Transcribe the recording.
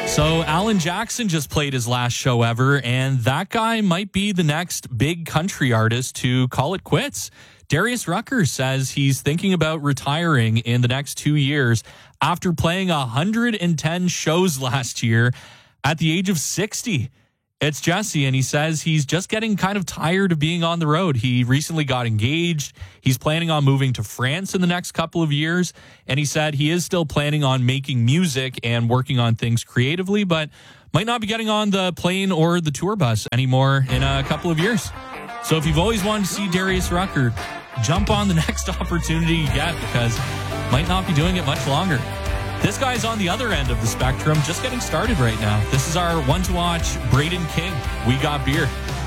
So Alan Jackson just played his last show ever, and that guy might be the next big country artist to call it quits. Darius Rucker says he's thinking about retiring in the next 2 years after playing 110 shows last year at the age of 60. It's Jesse, and he says he's just getting kind of tired of being on the road. He recently got engaged. He's planning on moving to France in the next couple of years, and he said he is still planning on making music and working on things creatively, but might not be getting on the plane or the tour bus anymore in a couple of years. So if you've always wanted to see Darius Rucker, jump on the next opportunity you get, because might not be doing it much longer. This guy's on the other end of the spectrum, just getting started right now. This is our one to watch, Braden King. We Got Beer.